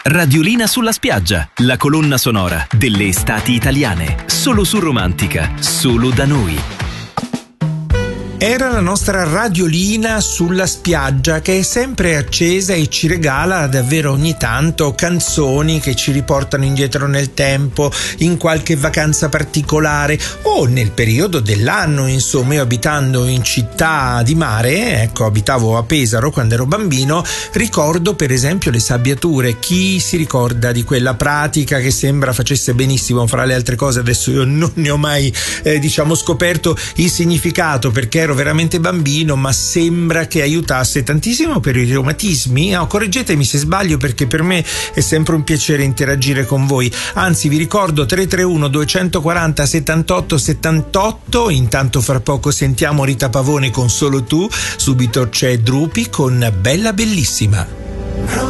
Radiolina sulla spiaggia, la colonna sonora delle estati italiane. Solo su Romantica, solo da noi. Era la nostra radiolina sulla spiaggia, che è sempre accesa e ci regala davvero ogni tanto canzoni che ci riportano indietro nel tempo, in qualche vacanza particolare o nel periodo dell'anno. Insomma, io abitando in città di mare, abitavo a Pesaro quando ero bambino, ricordo per esempio le sabbiature. Chi si ricorda di quella pratica che sembra facesse benissimo? Fra le altre cose, adesso io non ne ho mai scoperto il significato, perché ero veramente bambino, ma sembra che aiutasse tantissimo per i reumatismi. Correggetemi se sbaglio, perché per me è sempre un piacere interagire con voi. Anzi, vi ricordo 331 240 78 78. Intanto fra poco sentiamo Rita Pavone con Solo tu, subito c'è Drupi con Bella Bellissima.